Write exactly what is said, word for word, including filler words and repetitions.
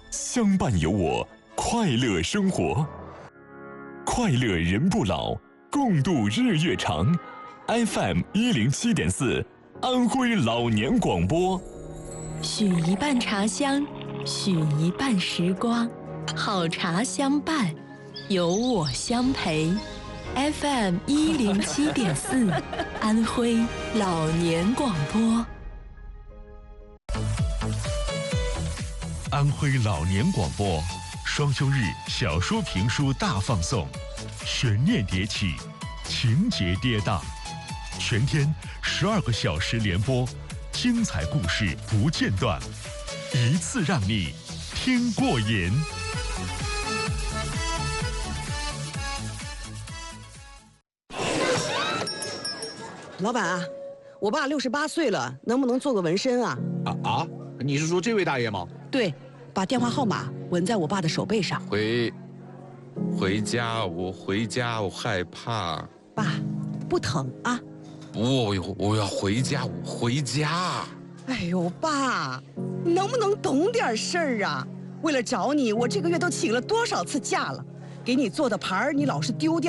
相伴有我，快乐生活。快乐人不老，共度日月长。F M 一零七点四，安徽老年广播。 许一半茶香，许一半时光，好茶相伴，有我相陪。F M 一零七点四，安徽老年广播。 安徽老年广播，双休日小说评书大放送，悬念迭起，情节跌宕，全天十二个小时连播，精彩故事不间断，一次让你听过瘾。 老板啊，我爸六十八岁了，能不能做个纹身啊？ 啊啊！你是说这位大爷吗？ 对，把电话号码纹在我爸的手背上。 回，回家，我回家，我害怕。 爸，不疼啊？ 不，我要回家，我回家。 哎呦，爸，你能不能懂点事儿啊？为了找你，我这个月都请了多少次假了，给你做的盘儿你老是丢掉。